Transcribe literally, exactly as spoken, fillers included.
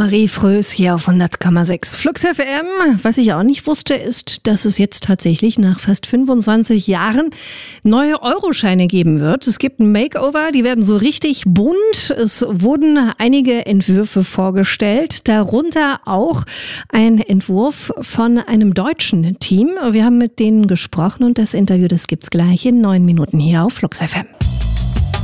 Marie Frös hier auf hundert Komma sechs Flux F M. Was ich auch nicht wusste, ist, dass es jetzt tatsächlich nach fast fünfundzwanzig Jahren neue Euroscheine geben wird. Es gibt ein Makeover, die werden so richtig bunt. Es wurden einige Entwürfe vorgestellt, darunter auch ein Entwurf von einem deutschen Team. Wir haben mit denen gesprochen und das Interview, das gibt's gleich in neun Minuten hier auf Flux F M.